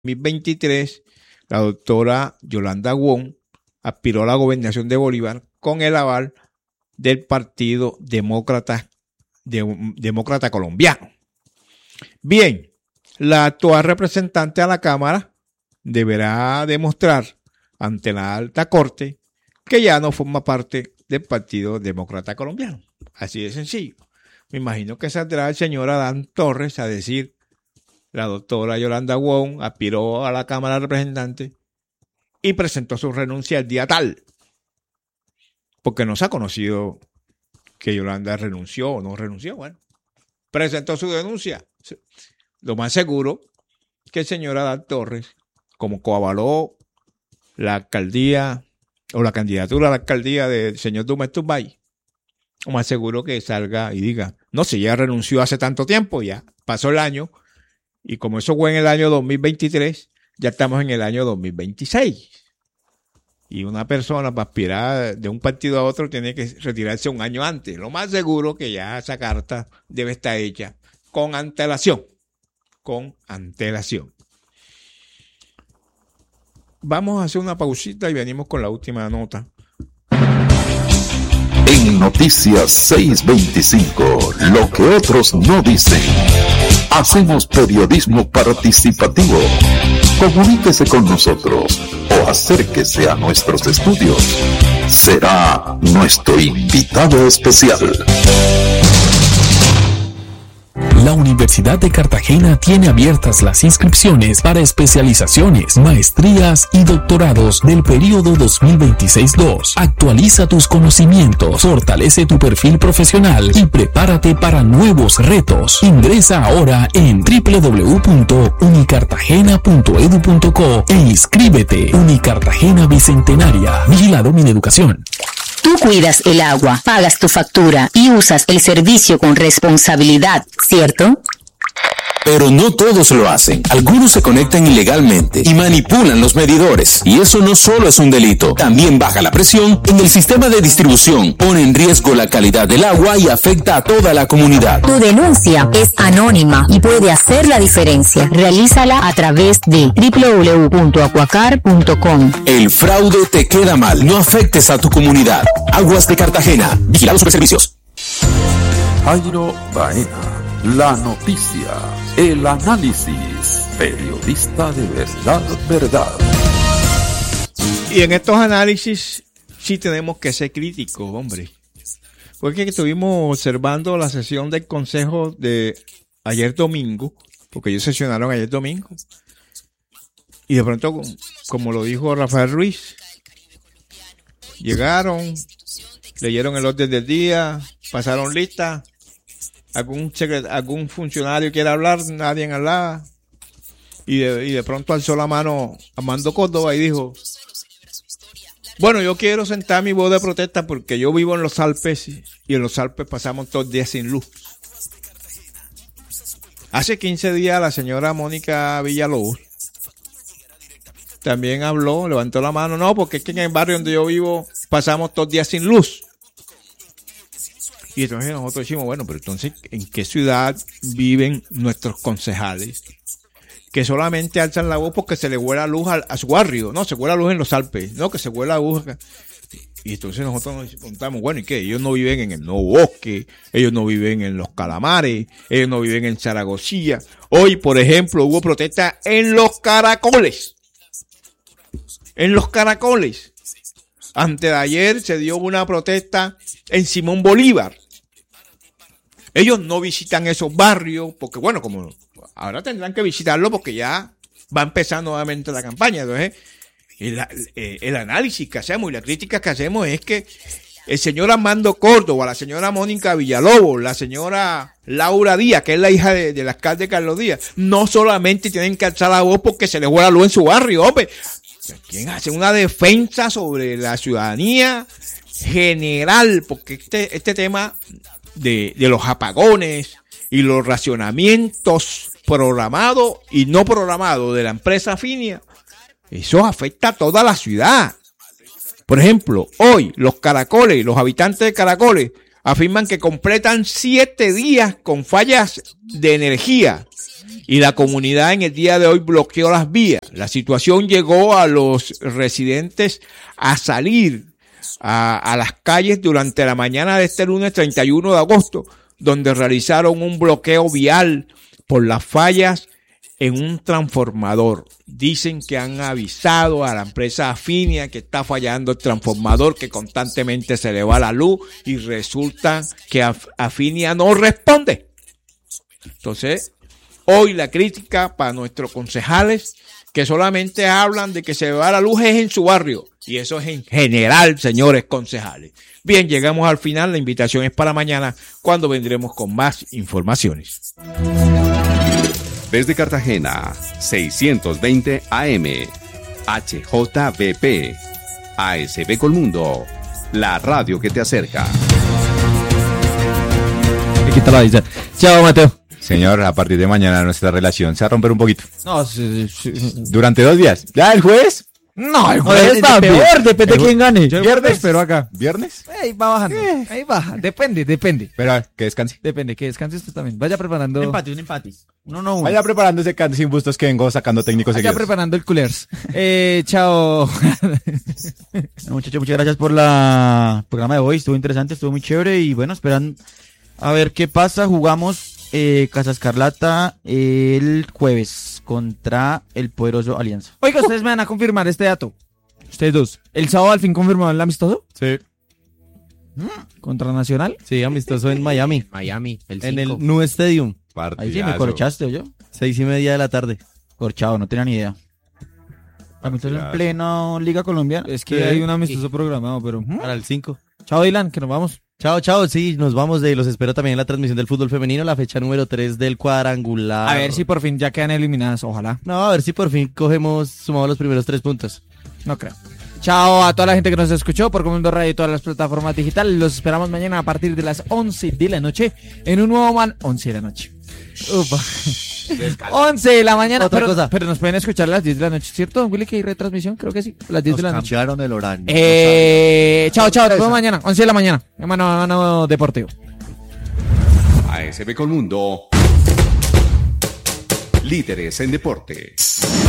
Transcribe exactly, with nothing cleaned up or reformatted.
mil veintitrés, la doctora Yolanda Wong aspiró a la gobernación de Bolívar con el aval del Partido Demócrata, de, Demócrata Colombiano. Bien, la actual representante a la Cámara deberá demostrar ante la alta corte que ya no forma parte del Partido Demócrata Colombiano. Así de sencillo. Me imagino que saldrá el señor Adán Torres a decir: la doctora Yolanda Wong aspiró a la Cámara de Representantes y presentó su renuncia el día tal. Porque no se ha conocido que Yolanda renunció o no renunció. Bueno, presentó su denuncia. Lo más seguro que el señor Adán Torres, como coavaló la alcaldía o la candidatura a la alcaldía del señor Dumais Turbay, lo más seguro que salga y diga: no, si ya renunció hace tanto tiempo, ya pasó el año, y como eso fue en el año dos mil veintitrés, ya estamos en el año dos mil veintiséis. Y una persona para aspirar de un partido a otro tiene que retirarse un año antes. Lo más seguro que ya esa carta debe estar hecha con antelación. Con antelación. Vamos a hacer una pausita y venimos con la última nota. En Noticias seiscientos veinticinco, lo que otros no dicen. Hacemos periodismo participativo. Comuníquese con nosotros o acérquese a nuestros estudios. Será nuestro invitado especial. La Universidad de Cartagena tiene abiertas las inscripciones para especializaciones, maestrías y doctorados del periodo dos mil veintiséis dos. Actualiza tus conocimientos, fortalece tu perfil profesional y prepárate para nuevos retos. Ingresa ahora en doble u doble u doble u punto unicartagena punto e d u punto co e inscríbete. Unicartagena Bicentenaria. Vigilado Mineducación. Tú cuidas el agua, pagas tu factura y usas el servicio con responsabilidad, ¿cierto? Pero no todos lo hacen. Algunos se conectan ilegalmente y manipulan los medidores. Y eso no solo es un delito, también baja la presión en el sistema de distribución, pone en riesgo la calidad del agua y afecta a toda la comunidad. Tu denuncia es anónima y puede hacer la diferencia. Realízala a través de doble u doble u doble u punto acuacar punto com. El fraude te queda mal. No afectes a tu comunidad. Aguas de Cartagena. Vigilados Superservicios. Jairo Baena. La noticia, el análisis, periodista de verdad, verdad. Y en estos análisis sí tenemos que ser críticos, hombre. Porque estuvimos observando la sesión del Consejo de ayer domingo, porque ellos sesionaron ayer domingo. Y de pronto, como lo dijo Rafael Ruiz, llegaron, leyeron el orden del día, pasaron lista. Algún secret- algún funcionario quiere hablar, nadie hablaba. Y de, y de pronto alzó la mano Armando Córdoba y dijo: bueno, yo quiero sentar mi voz de protesta porque yo vivo en los Alpes y en los Alpes pasamos todos los días sin luz. Hace quince días la señora Mónica Villalobos también habló, levantó la mano: no, porque es que en el barrio donde yo vivo pasamos todos los días sin luz. Y entonces nosotros decimos: bueno, pero entonces, ¿en qué ciudad viven nuestros concejales que solamente alzan la voz porque se le huele la luz a, a su barrio? No, se huele la luz en los Alpes, no, que se huele la luz acá. Y entonces nosotros nos preguntamos: bueno, ¿y qué? Ellos no viven en el Nuevo Bosque, ellos no viven en Los Calamares, ellos no viven en Zaragozilla. Hoy, por ejemplo, hubo protesta en Los Caracoles. En Los Caracoles. Antes de ayer se dio una protesta en Simón Bolívar. Ellos no visitan esos barrios porque, bueno, como ahora tendrán que visitarlo porque ya va a empezar nuevamente la campaña. Entonces, el, el análisis que hacemos y la crítica que hacemos es que el señor Armando Córdoba, la señora Mónica Villalobos, la señora Laura Díaz, que es la hija de, del alcalde Carlos Díaz, no solamente tienen que alzar la voz porque se les huele la luz en su barrio, hombre. ¿Quién hace una defensa sobre la ciudadanía general? Porque este, este tema de, de los apagones y los racionamientos programados y no programados de la empresa Finia, eso afecta a toda la ciudad. Por ejemplo, hoy los Caracoles, los habitantes de Caracoles, afirman que completan siete días con fallas de energía y la comunidad en el día de hoy bloqueó las vías. La situación llegó a los residentes a salir a, a las calles durante la mañana de este lunes treinta y uno de agosto, donde realizaron un bloqueo vial por las fallas en un transformador. Dicen que han avisado a la empresa Afinia que está fallando el transformador, que constantemente se le va la luz y resulta que Afinia no responde. Entonces, hoy la crítica para nuestros concejales, que solamente hablan de que se va la luz es en su barrio. Y eso es en general, señores concejales. Bien, llegamos al final. La invitación es para mañana, cuando vendremos con más informaciones. Desde Cartagena, seiscientos veinte A M, H J V P, A S B Colmundo, la radio que te acerca. Dice. Chao, Mateo. Señor, a partir de mañana nuestra relación se va a romper un poquito. No, sí, sí. Durante dos días. ¿Ya el jueves? No, el jueves está peor, depende de quién gane. Yo ¿Viernes? espero acá. ¿Viernes? Ahí va bajando, eh. ahí baja, depende, depende. Pero que descanse. Depende, que descanse usted también. Vaya preparando. Un empate, un empate. Uno no uno. Vaya preparando ese can sin bustos que vengo sacando técnicos Vaya seguidos. preparando el coolers. Eh, chao. Muchachos, muchas gracias por la programa de hoy. Estuvo interesante, estuvo muy chévere. Y bueno, esperan a ver qué pasa. Jugamos eh, Casa Escarlata el jueves contra el poderoso Alianza. Oiga, ustedes me van a confirmar este dato. Ustedes dos. ¿El sábado al fin confirmaron el amistoso? Sí. ¿Contra Nacional? Sí, amistoso en Miami. Miami, el cinco. En el Nu Stadium. Partidazo. Ahí sí me corchaste, ¿o yo? Seis y media de la tarde. Corchado, no tenía ni idea. Amistoso en pleno Liga Colombiana. Es que Sí. hay un amistoso programado, pero... Para el cinco. Chao, Dylan, que nos vamos. Chao, chao, sí, nos vamos de los espero también en la transmisión del fútbol femenino, la fecha número tres del cuadrangular. A ver si por fin ya quedan eliminadas, ojalá. No, a ver si por fin cogemos, sumamos los primeros tres puntos. No creo. Chao a toda la gente que nos escuchó por Comundo Radio y todas las plataformas digitales. Los esperamos mañana a partir de las once de la noche en un nuevo man... once de la noche. Upa. once de la mañana. Otra pero, cosa. pero nos pueden escuchar a las diez de la noche, ¿cierto, don Willy, que hay retransmisión? Creo que sí, a las diez de la noche. Cambiaron el horario. Eh, chao, chao, nos vemos mañana, once de la mañana. Hermano, hermano deportivo. A S B Colmundo, líderes en deporte.